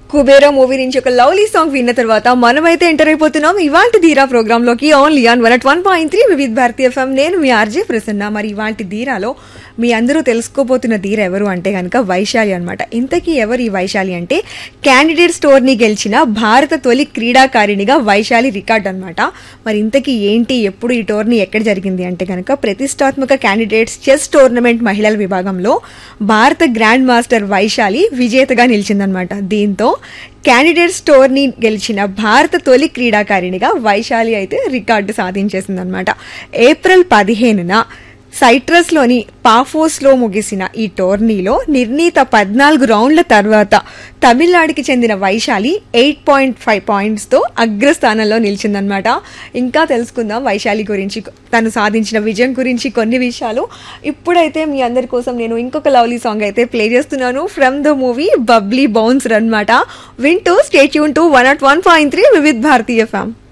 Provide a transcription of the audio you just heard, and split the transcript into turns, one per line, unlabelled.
Kubera movie నుంచి ఒక lovely song విన్న తర్వాత మనమైతే ఎంటర్ అయిపోతున్నాం ఇవాల్టి ధీరా ప్రోగ్రామ్ లోకి ఓన్లీ ఆన్ 101.3 వివిధ భారతి ఎఫ్ఎం. నేను మీ ఆర్జే ప్రసన్న. మరి ఇవాల్టి ధీరాలో మీ అందరూ తెలుసుకోబోతున్న ధీర ఎవరు అంటే కనుక వైశాలి అనమాట. ఇంతకీ ఎవరు ఈ వైశాలి అంటే క్యాండిడేట్ స్టోర్ ని గెలిచిన భారత తొలి క్రీడాకారిణిగా వైశాలి రికార్డ్ అనమాట. మరి ఇంతకీ ఏంటి, ఎప్పుడు ఈ టోర్నీ ఎక్కడ జరిగింది అంటే కనుక ప్రతిష్టాత్మక క్యాండిడేట్స్ చెస్ టోర్నమెంట్ మహిళల విభాగంలో భారత గ్రాండ్ మాస్టర్ వైశాలి విజేతగా నిలిచిందనమాట. దీంతో క్యాండిడేట్స్ టోర్నీ గెలిచిన భారత తొలి క్రీడాకారిణిగా వైశాలి అయితే రికార్డు సాధించేసిందనమాట. ఏప్రిల్ 15న సైట్రస్లోని పాఫోస్లో ముగిసిన ఈ టోర్నీలో నిర్ణీత 14 రౌండ్ల తర్వాత తమిళనాడుకి చెందిన వైశాలి 8.5 పాయింట్స్తో అగ్రస్థానంలో నిలిచిందనమాట. ఇంకా తెలుసుకుందాం వైశాలి గురించి, తను సాధించిన విజయం గురించి కొన్ని విషయాలు. ఇప్పుడైతే మీ అందరి కోసం నేను ఇంకొక లవ్లీ సాంగ్ అయితే ప్లే చేస్తున్నాను from the movie Babli bouncer అనమాట. వింటూ స్టే ట్యూన్ టు 101.3 వివిధ భారతి ఎఫ్ఎం.